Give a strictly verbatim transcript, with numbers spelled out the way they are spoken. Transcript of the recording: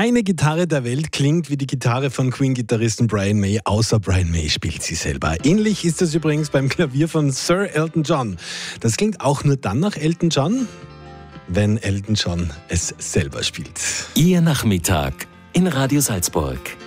Keine Gitarre der Welt klingt wie die Gitarre von Queen-Gitarristen Brian May, außer Brian May spielt sie selber. Ähnlich ist es übrigens beim Klavier von Sir Elton John. Das klingt auch nur dann nach Elton John, wenn Elton John es selber spielt. Ihr Nachmittag in Radio Salzburg.